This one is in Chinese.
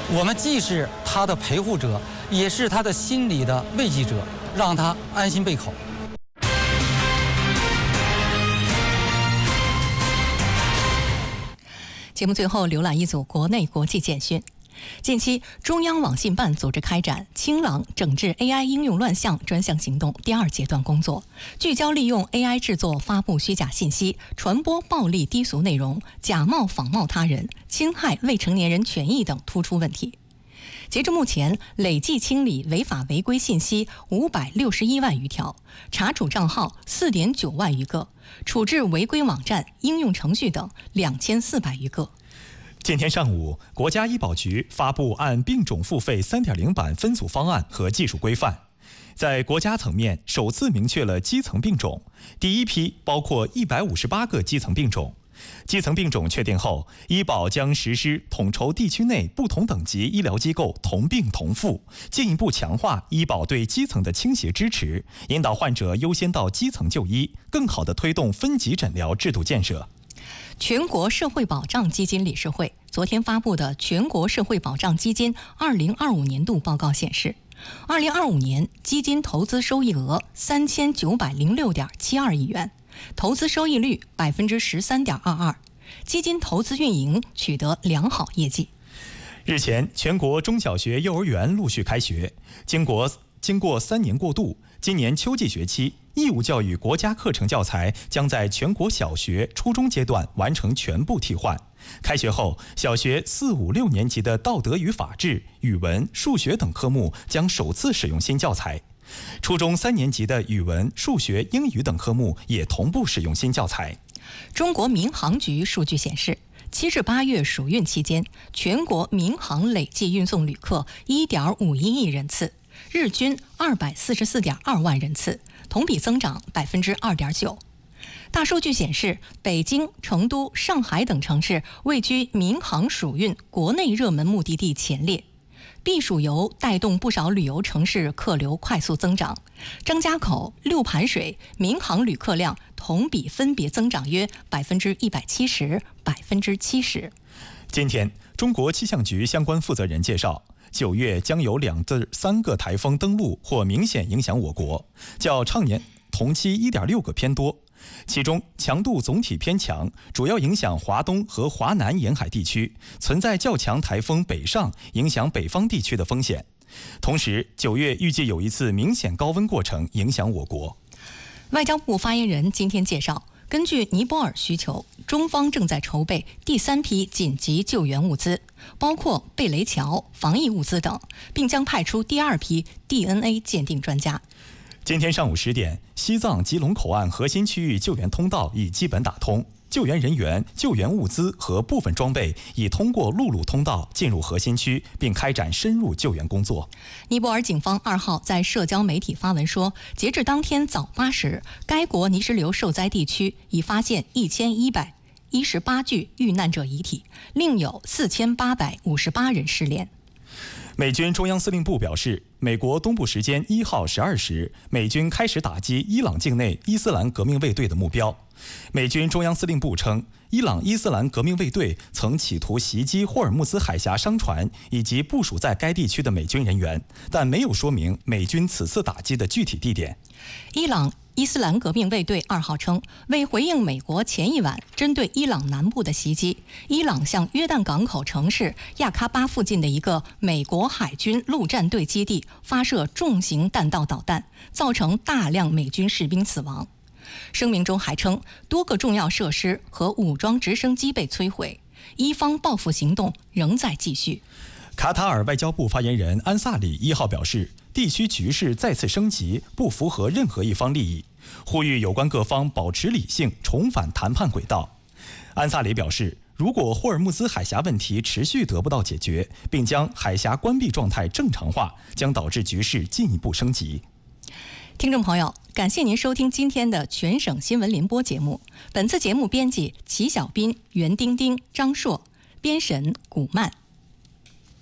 我们既是他的陪护者，也是他的心理的慰藉者，让他安心备考。 节目最后浏览一组国内国际简讯。近期，中央网信办组织开展“清朗整治 AI 应用乱象”专项行动第2阶段工作，聚焦利用 AI 制作、发布虚假信息、传播暴力低俗内容、假冒仿冒他人、侵害未成年人权益等突出问题。截至目前，累计清理违法违规信息561万余条，查处账号4.9万余个，处置违规网站、应用程序等2400余个。 今天上午，国家医保局发布按病种付费 3.0 版分组方案和技术规范，在国家层面首次明确了基层病种，第一批包括158个基层病种。基层病种确定后，医保将实施统筹地区内不同等级医疗机构同病同付，进一步强化医保对基层的倾斜支持，引导患者优先到基层就医，更好地推动分级诊疗制度建设。 全国社会保障基金理事会昨天发布的全国社会保障基金2025年度报告显示，2025年基金投资收益额3906.72亿元，投资收益率13.22%，基金投资运营取得良好业绩。 日前，全国中小学、幼儿园陆续开学，经过3年过渡，今年秋季学期，义务教育国家课程教材将在全国小学、初中阶段完成全部替换。开学后，小学4、5、6年级的道德与法治、语文、数学等科目将首次使用新教材。初中3年级的语文、数学、英语等科目也同步使用新教材。 中国民航局数据显示，7至8月暑运期间，全国民航累计运送旅客1.51亿人次，日均244.2万人次，同比增长2.9%。大数据显示，北京、成都、上海等城市位居民航暑运国内热门目的地前列。避暑游带动不少旅游城市客流快速增长，张家口、六盘水民航旅客量同比分别增长约170%、70%。 今天，中国气象局相关负责人介绍，9月将有2至3个台风登陆或明显影响我国，较常年同期1.6个偏多。其中强度总体偏强，主要影响华东和华南沿海地区，存在较强台风北上影响北方地区的风险。同时，9月预计有一次明显高温过程影响我国。 外交部发言人今天介绍，根据尼泊尔需求，中方正在筹备第3批紧急救援物资，包括贝雷桥、防疫物资等，并将派出第2批 DNA 鉴定专家。 今天上午10点，西藏吉隆口岸核心区域救援通道已基本打通，救援人员、救援物资和部分装备已通过陆路通道进入核心区，并开展深入救援工作。 尼泊尔警方2号在社交媒体发文说，截至当天早8时，该国泥石流受灾地区已发现1118具遇难者遗体，另有4858人失联。 美军中央司令部表示，美国东部时间1号12时，美军开始打击伊朗境内伊斯兰革命卫队的目标。美军中央司令部称，伊朗伊斯兰革命卫队曾企图袭击霍尔木兹海峡商船以及部署在该地区的美军人员，但没有说明美军此次打击的具体地点。 伊朗伊斯兰革命卫队2号称，为回应美国前一晚针对伊朗南部的袭击，伊朗向约旦港口城市亚喀巴附近的一个美国海军陆战队基地发射重型弹道导弹，造成大量美军士兵死亡。声明中还称，多个重要设施和武装直升机被摧毁，伊方报复行动仍在继续。 卡塔尔外交部发言人安萨里1号表示，地区局势再次升级不符合任何一方利益，呼吁有关各方保持理性，重返谈判轨道。安萨里表示，如果霍尔木兹海峡问题持续得不到解决，并将海峡关闭状态正常化，将导致局势进一步升级。 听众朋友，感谢您收听今天的全省新闻联播节目。本次节目编辑齐小斌、袁丁丁、张硕，编审古曼。